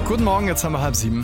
Guten Morgen, jetzt haben wir 6:30.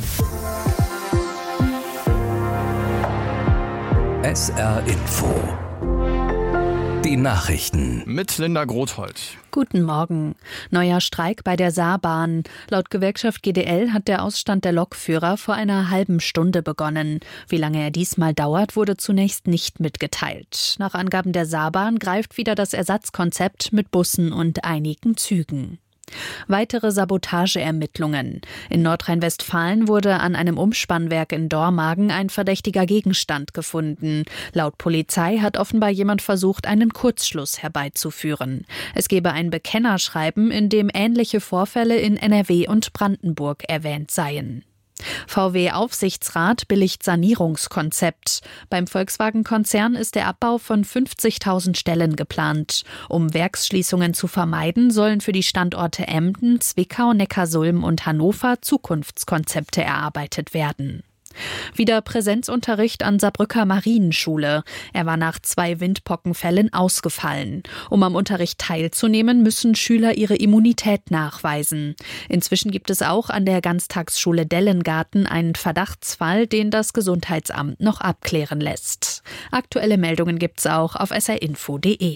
SR Info. Die Nachrichten. Mit Linda Grothold. Guten Morgen. Neuer Streik bei der Saarbahn. Laut Gewerkschaft GDL hat der Ausstand der Lokführer vor einer halben Stunde begonnen. Wie lange er diesmal dauert, wurde zunächst nicht mitgeteilt. Nach Angaben der Saarbahn greift wieder das Ersatzkonzept mit Bussen und einigen Zügen. Weitere Sabotageermittlungen. In Nordrhein-Westfalen wurde an einem Umspannwerk in Dormagen ein verdächtiger Gegenstand gefunden. Laut Polizei hat offenbar jemand versucht, einen Kurzschluss herbeizuführen. Es gebe ein Bekennerschreiben, in dem ähnliche Vorfälle in NRW und Brandenburg erwähnt seien. VW-Aufsichtsrat billigt Sanierungskonzept. Beim Volkswagen-Konzern ist der Abbau von 50.000 Stellen geplant. Um Werksschließungen zu vermeiden, sollen für die Standorte Emden, Zwickau, Neckarsulm und Hannover Zukunftskonzepte erarbeitet werden. Wieder Präsenzunterricht an Saarbrücker Marienschule. Er war nach 2 Windpockenfällen ausgefallen. Um am Unterricht teilzunehmen, müssen Schüler ihre Immunität nachweisen. Inzwischen gibt es auch an der Ganztagsschule Dellengarten einen Verdachtsfall, den das Gesundheitsamt noch abklären lässt. Aktuelle Meldungen gibt's auch auf srinfo.de.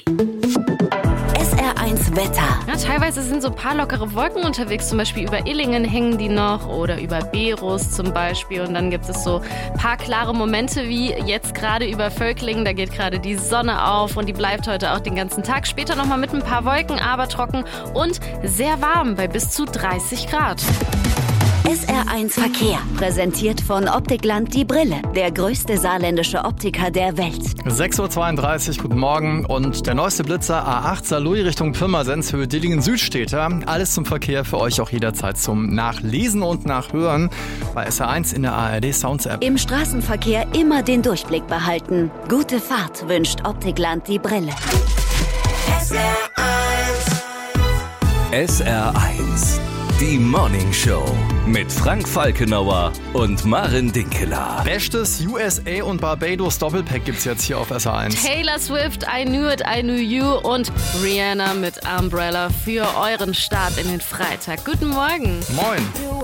SR1 Wetter. Ja, teilweise sind so ein paar lockere Wolken unterwegs, zum Beispiel über Illingen hängen die noch oder über Berus zum Beispiel. Und dann gibt es so ein paar klare Momente wie jetzt gerade über Völklingen. Da geht gerade die Sonne auf und die bleibt heute auch den ganzen Tag. Später nochmal mit ein paar Wolken, aber trocken und sehr warm bei bis zu 30 Grad. SR1 Verkehr. Präsentiert von Optikland die Brille. Der größte saarländische Optiker der Welt. 6:32 Uhr, guten Morgen. Und der neueste Blitzer A8 Saarlouis Richtung Pirmasens, Höhe Dillingen-Südstädter. Alles zum Verkehr für euch auch jederzeit zum Nachlesen und Nachhören bei SR1 in der ARD Sounds App. Im Straßenverkehr immer den Durchblick behalten. Gute Fahrt wünscht Optikland die Brille. SR1. Die Morning Show mit Frank Falkenauer und Maren Dinkeler. Bestes USA und Barbados Doppelpack gibt's jetzt hier auf SR1. Taylor Swift, I Knew It, I Knew You und Rihanna mit Umbrella für euren Start in den Freitag. Guten Morgen. Moin.